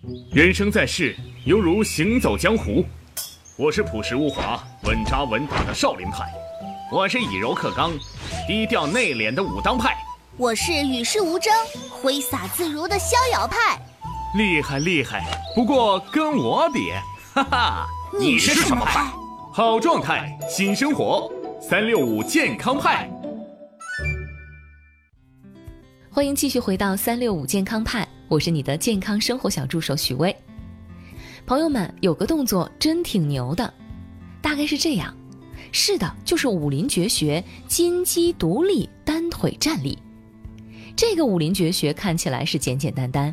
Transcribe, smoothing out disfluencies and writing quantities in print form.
人生在世，犹如行走江湖。我是朴实无华、稳扎稳打的少林派，我是以柔克刚、低调内敛的武当派， 我是与世无争、挥洒自如的逍遥派。 厉害厉害，不过跟我比，哈哈， 你是什么派？ 好状态，新生活，365健康派。 欢迎继续回到365健康派，我是你的健康生活小助手许巍。朋友们，有个动作真挺牛的，大概是这样，是的，就是武林绝学金鸡独立单腿站立。这个武林绝学看起来是简简单单，